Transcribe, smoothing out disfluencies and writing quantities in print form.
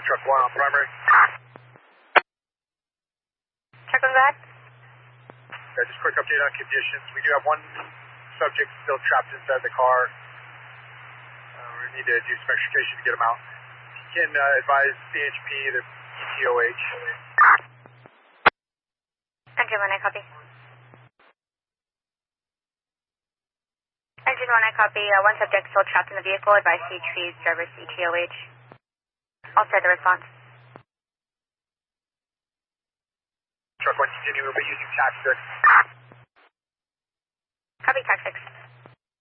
Truck 1 on primary. Check on that. Just quick update on conditions. We do have one subject still trapped inside the car. We need to do some extrication to get him out. You can advise CHP, the ETOH. Engine 1, I copy. Engine 1, I copy. One subject still trapped in the vehicle. Advise CHP, service ETOH. I'll start the response. Truck 1, continue moving using TAC 6. Copy, TAC 6.